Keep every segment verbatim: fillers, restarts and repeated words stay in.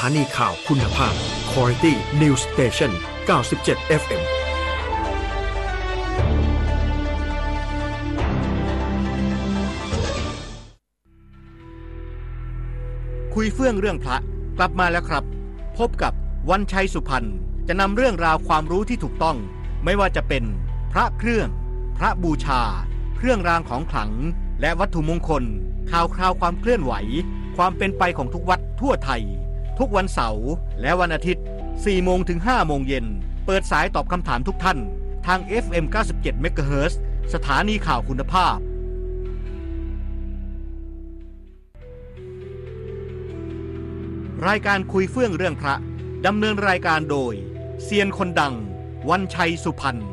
านีข่าวคุณภาพ Quality News Station เก้าสิบเจ็ด เอฟ เอ็มคุยเฟื่องเรื่องพระกลับมาแล้วครับพบกับวันชัยสุพรรณจะนำเรื่องราวความรู้ที่ถูกต้องไม่ว่าจะเป็นพระเครื่องพระบูชาเครื่องรางของขลังและวัตถุมงคลข่าวคราวความเคลื่อนไหวความเป็นไปของทุกวัดทั่วไทยทุกวันเสาร์และวันอาทิตย์ สี่โมงถึงห้าโมงเย็นเปิดสายตอบคำถามทุกท่านทาง เอฟ เอ็ม เก้าสิบเจ็ด เมกะเฮิรตซ์ สถานีข่าวคุณภาพรายการคุยเฟื่องเรื่องพระดำเนินรายการโดยเซียนคนดังวันชัยสุพรรณ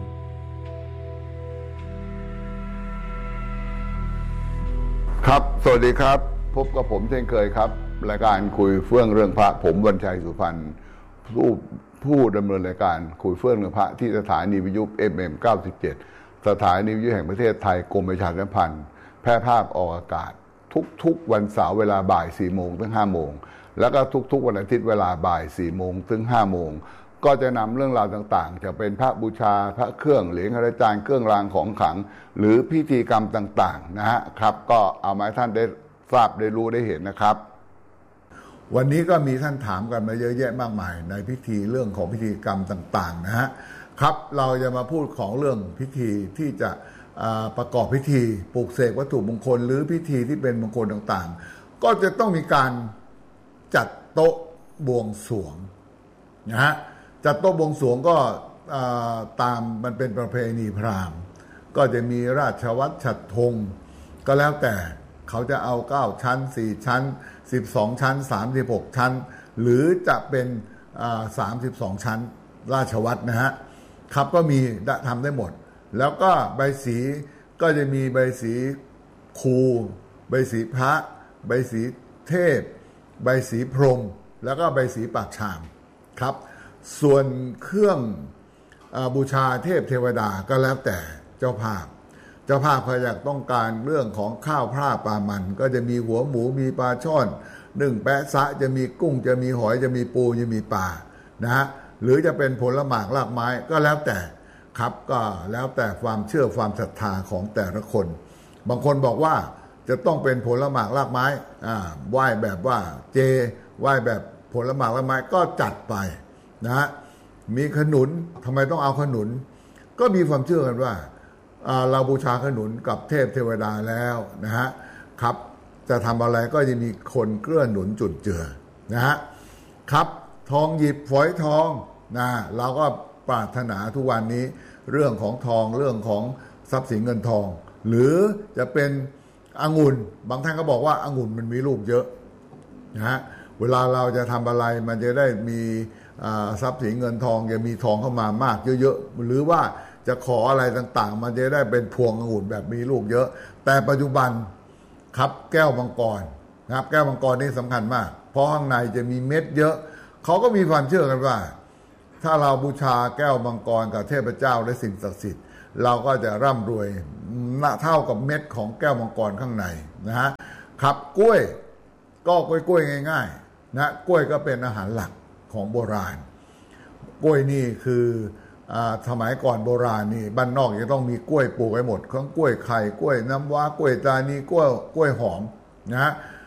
ครับสวัสดีครับพบกับผมเช่นเคยครับรายการคุยเฟื่องเรื่องพระผมวันชัยสุพรรณผู้ผู้ดำเนินรายการคุยเฟื่องเรื่องพระที่สถานีวิทยุ เอฟ เอ็ม เก้าสิบเจ็ด สถานีวิทยุแห่งประเทศไทยกรมประชาสัมพันธ์แพร่ภาคออกอากาศทุกๆวันเสาร์เวลาบ่าย สี่โมงถึงห้าโมงแล้วก็ทุกๆวันอาทิตย์เวลาบ่าย สี่โมงถึงห้าโมงก็จะนำเรื่องราวต่างๆจะเป็นพระบูชาพระเครื่องเหรียญอาจารย์เครื่องรางของขลังหรือพิธีกรรมต่างๆนะฮะครับก็เอามาให้ท่านได้ทราบได้รู้ได้เห็นนะครับวันนี้ก็มีท่านถามกันมาเยอะแยะมากมายในพิธีเรื่องของพิธีกรรมต่างๆนะฮะครับเราจะมาพูดของเรื่องพิธีที่จะประกอบพิธีปลุกเสกวัตถุมงคลหรือพิธีที่เป็นมงคลต่างๆก็จะต้องมีการจัดโต๊ะบวงสรวงนะฮะจัดโต๊ะบวงสรวงก็ตามมันเป็นประเพณีพราหมณ์ก็จะมีราชวัตรฉัตรธงก็แล้วแต่เขาจะเอาเก้าชั้นสี่ชั้นสิบสองชั้นสามสิบหกชั้นหรือจะเป็นสามสิบสองชั้นราชวัตรนะฮะครับก็มีทำได้หมดแล้วก็ใบสีก็จะมีใบสีครูใบสีพระใบสีเทพใบสีพรหมแล้วก็ใบสีปากชามครับส่วนเครื่องบูชาเทพเทวดาก็แล้วแต่เจ้าภาพเจ้าภาพเขาอยากต้องการเรื่องของข้าวพร่าปลามันก็จะมีหัวหมูมีปลาช่อนนึ่งแปะซะจะมีกุ้งจะมีหอยจะมีปูจะมีปลานะฮะหรือจะเป็นผลหมากรากไม้ก็แล้วแต่ครับก็แล้วแต่ความเชื่อความศรัทธาของแต่ละคนบางคนบอกว่าจะต้องเป็นผลหมากรากไม้อ่าไหว้แบบว่าเจไหว้แบบผลหมากรากไม้ก็จัดไปนะฮะมีขนุนทำไมต้องเอาขนุนก็มีความเชื่อกันว่าเราบูชาขนุนกับเทพเทวดาแล้วนะฮะครับจะทำอะไรก็จะมีคนเกื้อหนุนจุนเจือนะฮะครับทองหยิบฝอยทองนะเราก็ปรารถนาทุกวันนี้เรื่องของทองเรื่องของทรัพย์สินเงินทองหรือจะเป็นองุ่นบางท่านก็บอกว่าองุ่นมันมีลูกเยอะนะฮะเวลาเราจะทำอะไรมันจะได้มีทรัพย์สินเงินทองจะมีทองเข้ามามากเยอะๆหรือว่าจะขออะไรต่างๆมันจะได้เป็นพวงองุ่นแบบมีลูกเยอะแต่ปัจจุบันครับแก้วมังกรนะครับแก้วมังกรนี่สำคัญมากเพราะข้างในจะมีเม็ดเยอะเขาก็มีความเชื่อกันว่าถ้าเราบูชาแก้วมังกรกับเทพเจ้าและสิ่งศักดิ์สิทธิ์เราก็จะร่ำรวยเท่ากับเม็ดของแก้วมังกรข้างในนะฮะครับกล้วยก็กล้วยๆง่ายๆนะกล้วยก็เป็นอาหารหลักของโบราณกล้วยนี่คือสมัยก่อนโบราณนี่บ้านนอกจะต้องมีกล้วยปลูกไว้หมดทั้งกล้วยไข่กล้วยน้ำว้ากล้วยตานีกล้วยกล้วยหอมนะฮะ